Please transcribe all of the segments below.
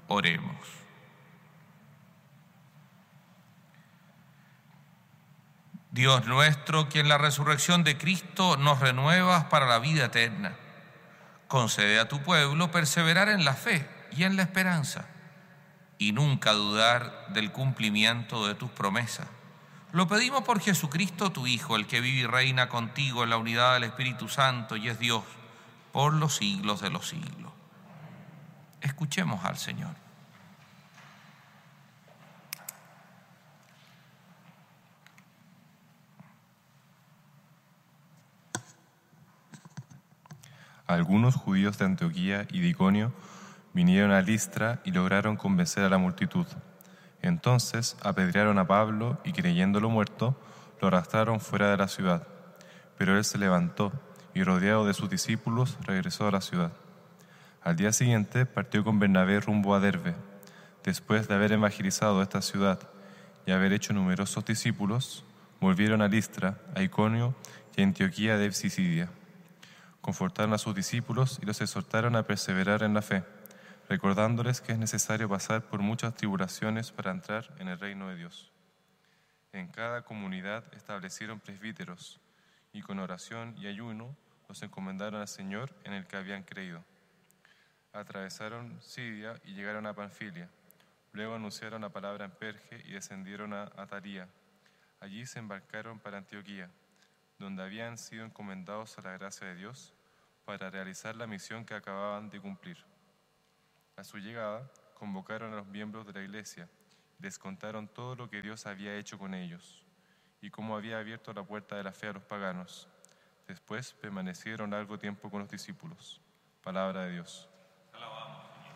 Oremos. Dios nuestro, que en la resurrección de Cristo nos renuevas para la vida eterna, concede a tu pueblo perseverar en la fe y en la esperanza, y nunca dudar del cumplimiento de tus promesas. Lo pedimos por Jesucristo, tu Hijo, el que vive y reina contigo en la unidad del Espíritu Santo y es Dios por los siglos de los siglos. Escuchemos al Señor. Algunos judíos de Antioquía y de Iconio vinieron a Listra y lograron convencer a la multitud. Entonces apedrearon a Pablo y, creyéndolo muerto, lo arrastraron fuera de la ciudad. Pero él se levantó y, rodeado de sus discípulos, regresó a la ciudad. Al día siguiente partió con Bernabé rumbo a Derbe. Después de haber evangelizado esta ciudad y haber hecho numerosos discípulos, volvieron a Listra, a Iconio y a Antioquía de Pisidia. Confortaron a sus discípulos y los exhortaron a perseverar en la fe, recordándoles que es necesario pasar por muchas tribulaciones para entrar en el reino de Dios. En cada comunidad establecieron presbíteros y con oración y ayuno los encomendaron al Señor en el que habían creído. Atravesaron Siria y llegaron a Panfilia. Luego anunciaron la palabra en Perge y descendieron a Atalia. Allí se embarcaron para Antioquía, donde habían sido encomendados a la gracia de Dios para realizar la misión que acababan de cumplir. A su llegada, convocaron a los miembros de la iglesia y les contaron todo lo que Dios había hecho con ellos y cómo había abierto la puerta de la fe a los paganos. Después permanecieron largo tiempo con los discípulos. Palabra de Dios. Alabamos, Señor.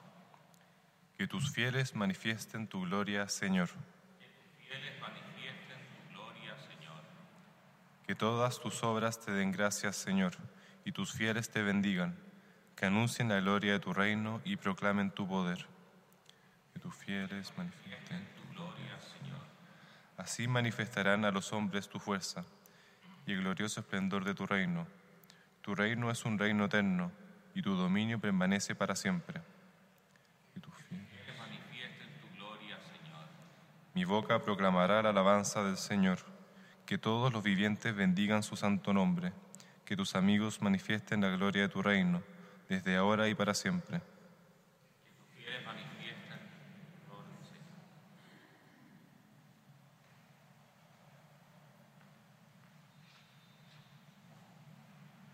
Que tus fieles manifiesten tu gloria, Señor. Que tus fieles manifiesten tu gloria, Señor. Que todas tus obras te den gracias, Señor, y tus fieles te bendigan. Que anuncien la gloria de tu reino y proclamen tu poder. Que tus fieles manifiesten tu gloria, Señor. Así manifestarán a los hombres tu fuerza y el glorioso esplendor de tu reino. Tu reino es un reino eterno y tu dominio permanece para siempre. Que tus fieles manifiesten tu gloria, Señor. Mi boca proclamará la alabanza del Señor. Que todos los vivientes bendigan su santo nombre. Que tus amigos manifiesten la gloria de tu reino, desde ahora y para siempre.